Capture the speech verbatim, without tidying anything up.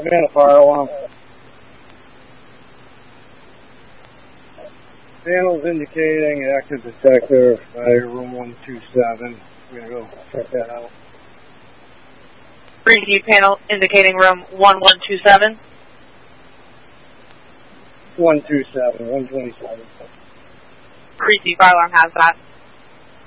I'm in a fire alarm. Panels indicating active detector, fire room one two seven. I'm going to go check that out. Receive panel indicating room one one two seven. one two seven, one twenty-seven. Receive fire alarm has that.